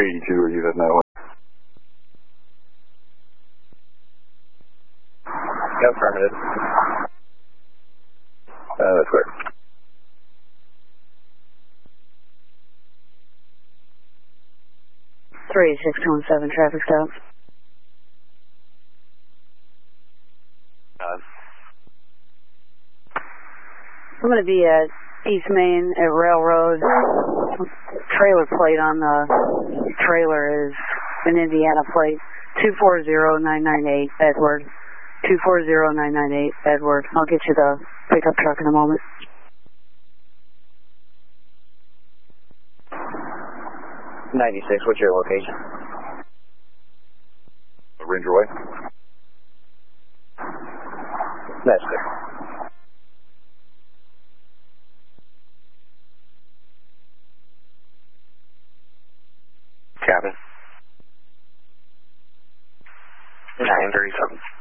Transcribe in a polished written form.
82, are you heading that way? Affirmative. That's clear. Three 617 traffic stop. I'm going to be at East Main at Railroad. Trailer plate on the trailer is an Indiana plate. 240998 Edward. 240998 Edward. I'll get you the pickup truck in a moment. .96, what's your location? Ranger Way. That's good. Cabin. 937.